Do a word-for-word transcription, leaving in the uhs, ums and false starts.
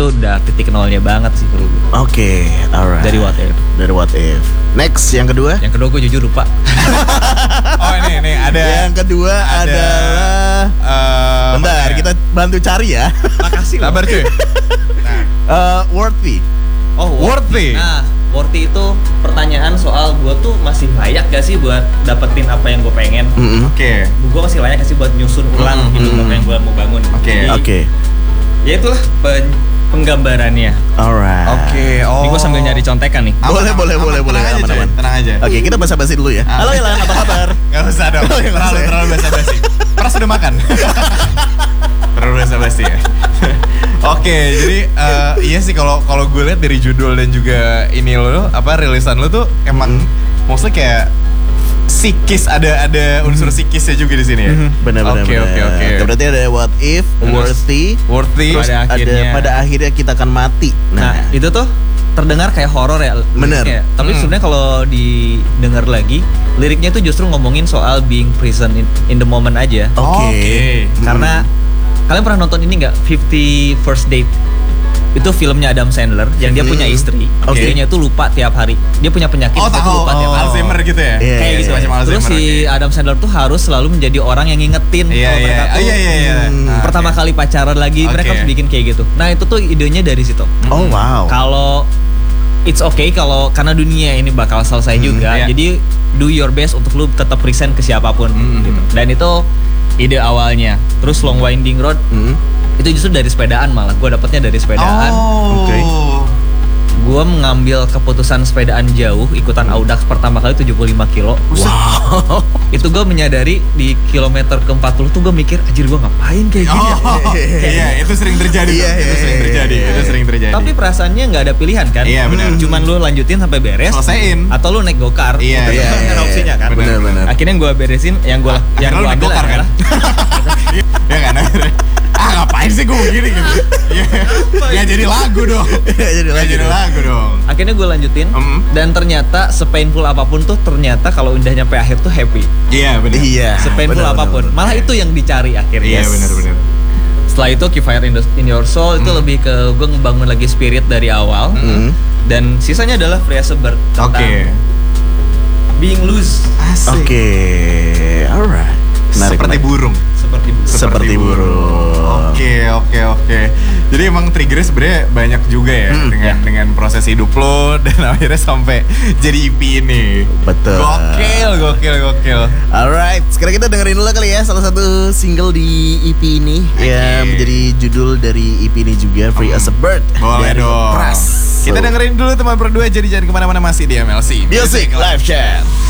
itu udah titik nolnya banget sih bro. Oke, okay, alright. Dari What If. Dari What If. Next, yang kedua? Yang kedua gue jujur lupa. Oh ini ini ada. Yang kedua ada, adalah. Uh, bentar, ya? Kita bantu cari ya. Makasih loh. Sabar cuy. Nah. Uh, worthy. Oh, worthy. Nah, worthy itu pertanyaan soal gue tuh masih layak gak sih buat dapetin apa yang gue pengen. Mm-hmm. Oke. Okay. Gue masih layak gak sih buat nyusun ulang mm-hmm. hidup apa yang gue mau bangun. Oke. Okay. Oke. Okay. Ya itulah pen- penggambarannya. Alright. Oke. Okay. Oh. Ini gue sambil nyari contekan nih. Aman, boleh, aman, boleh, aman, boleh, boleh. Tenang aman, aja, aman. tenang aja. Oke, okay, kita basa-basi dulu ya. Ah. Halo Ilan, apa kabar? Gak usah dong. Oh, ya, terlalu terlalu basa-basi. Pernah sudah makan? Terlalu basa-basi ya. Oke, okay, jadi uh, iya sih kalau kalau gue lihat dari judul dan juga ini lo apa rilisan lo tuh emang hmm. mostly kayak psikis, ada ada unsur psikisnya juga di sini ya. Benar-benar. Oke oke oke. Berarti ada what if, worthy, worthy, terus pada ada akhirnya. pada akhirnya kita akan mati. Nah, nah itu tuh terdengar kayak horor ya. Bener. Ya. Tapi hmm. sebenarnya kalau didengar lagi, liriknya tuh justru ngomongin soal being present in, in the moment aja. Oke. Okay. Okay. Karena hmm. kalian pernah nonton ini nggak? Fifty First Date. Itu filmnya Adam Sandler yang dia punya istri. Okay. Istrinya tuh lupa tiap hari. Dia punya penyakit oh, dia tuh tahu. lupa oh, tiap hari. Alzheimer gitu ya? Yeah, kayak yeah, gitu. yeah. Terus si okay. Adam Sandler tuh harus selalu menjadi orang yang ngingetin yeah, kalau yeah. mereka tuh oh, yeah, yeah, yeah. hmm, ah, pertama okay. kali pacaran lagi, okay. mereka harus bikin kayak gitu. Nah itu tuh idenya dari situ. Oh wow. Kalau it's okay kalau karena dunia ini bakal selesai hmm, juga. Yeah. Jadi do your best untuk lu tetap present ke siapapun hmm. gitu. Dan itu ide awalnya. Terus Long Winding Road hmm. itu justru dari sepedaan, malah gue dapetnya dari sepedaan. Oh. Oke. Okay. Gue mengambil keputusan sepedaan jauh, ikutan Audax pertama kali tujuh puluh lima kilo. Wow. Itu gue menyadari di kilometer ke empat puluh tuh gue mikir, anjir gue ngapain kayak gini. Oh, iya, itu sering terjadi. Iya, itu sering terjadi. Itu sering terjadi. Tapi perasaannya nggak ada pilihan kan? Iya, benar. Cuman lu lanjutin sampai beres. Selesaiin. Atau lu naik gokar. Iya, itu iya, kan iya, opsinya kan. Benar, benar. Akhirnya gue beresin yang gue yang gue ambil gokar, adalah kan? Ya kan? Ah ngapain sih gue begini gitu? Ya jadi lagu dong. Ya jadi lagu, jadi lagu dong. Akhirnya gue lanjutin mm. dan ternyata sepainful apapun tuh ternyata kalau udah nyampe akhir tuh happy. Iya benar. Iya. Sepainful bener, apapun, bener, malah bener. itu yang dicari akhirnya. Iya benar-benar. Setelah itu Keep Fire in, the, in Your Soul mm. itu lebih ke gue ngebangun lagi spirit dari awal. Mm. Dan sisanya adalah Free as a Bird tentang okay. being loose. Asik. Oke, okay. alright. Menarik, Seperti menarik. burung. Seperti burung. Seperti burung. Oke oke oke. Jadi emang triggernya sebenarnya banyak juga ya hmm, dengan ya. dengan proses hidup lo dan akhirnya sampai jadi E P ini. Betul. Gokil gokil gokil. Alright, sekarang kita dengerin dulu kali ya salah satu single di E P ini okay. yang menjadi judul dari E P ini juga, Free hmm. as a Bird. Boleh dari dong. Pras. Kita dengerin dulu teman berdua, jadi jangan kemana-mana, masih di M L C Music Live Chat.